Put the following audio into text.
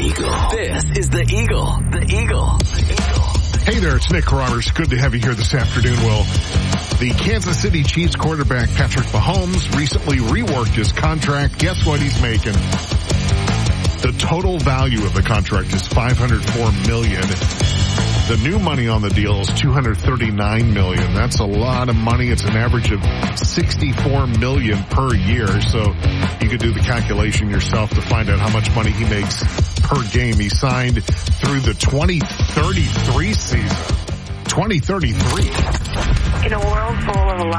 Eagle. This is the Eagle. The Eagle. Hey there, it's Nick Roberts. Good to have you here this afternoon. Well, the Kansas City Chiefs quarterback Patrick Mahomes recently reworked his contract. Guess what he's making? The total value of the contract is $504 million. The new money on the deal is $239 million. That's a lot of money. It's an average of $64 million per year. So you could do the calculation yourself to find out how much money he makes per game. He signed through the 2033 season. 2033. In a world full of